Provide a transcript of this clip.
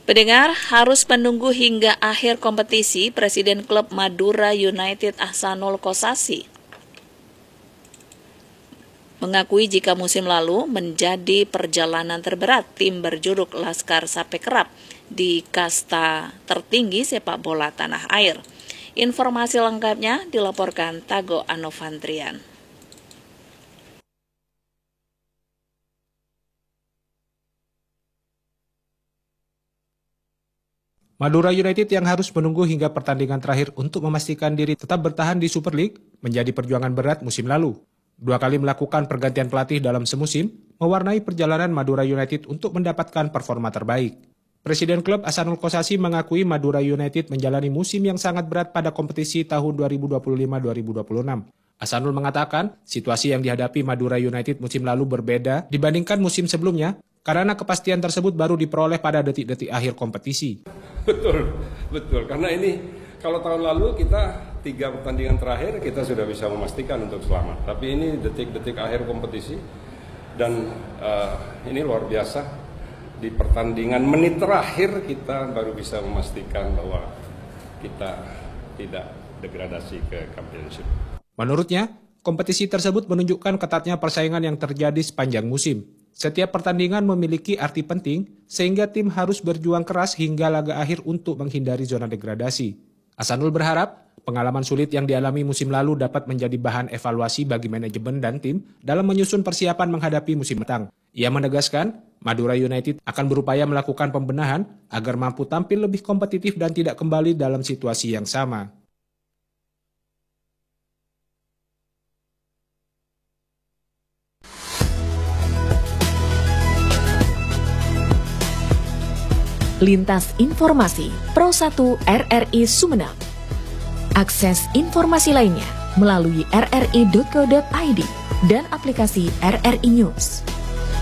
Pendengar harus menunggu hingga akhir kompetisi. Presiden klub Madura United Ahsanul Kossasi mengakui jika musim lalu menjadi perjalanan terberat tim berjuluk Laskar Sapekrap di kasta tertinggi sepak bola tanah air. Informasi lengkapnya dilaporkan Tago Anovantrian. Madura United yang harus menunggu hingga pertandingan terakhir untuk memastikan diri tetap bertahan di Super League menjadi perjuangan berat musim lalu. 2 kali melakukan pergantian pelatih dalam semusim mewarnai perjalanan Madura United untuk mendapatkan performa terbaik. Presiden klub Ahsanul Kossasi mengakui Madura United menjalani musim yang sangat berat pada kompetisi tahun 2025-2026. Ahsanul mengatakan situasi yang dihadapi Madura United musim lalu berbeda dibandingkan musim sebelumnya karena kepastian tersebut baru diperoleh pada detik-detik akhir kompetisi. Betul. Karena ini kalau tahun lalu kita 3 pertandingan terakhir kita sudah bisa memastikan untuk selamat. Tapi ini detik-detik akhir kompetisi dan ini luar biasa. Di pertandingan menit terakhir kita baru bisa memastikan bahwa kita tidak degradasi ke Championship. Menurutnya, kompetisi tersebut menunjukkan ketatnya persaingan yang terjadi sepanjang musim. Setiap pertandingan memiliki arti penting, sehingga tim harus berjuang keras hingga laga akhir untuk menghindari zona degradasi. Ahsanul berharap, pengalaman sulit yang dialami musim lalu dapat menjadi bahan evaluasi bagi manajemen dan tim dalam menyusun persiapan menghadapi musim mendatang. Ia menegaskan, Madura United akan berupaya melakukan pembenahan agar mampu tampil lebih kompetitif dan tidak kembali dalam situasi yang sama. Lintas Informasi Pro 1 RRI Sumeneb. Akses informasi lainnya melalui rri.co.id dan aplikasi RRI News.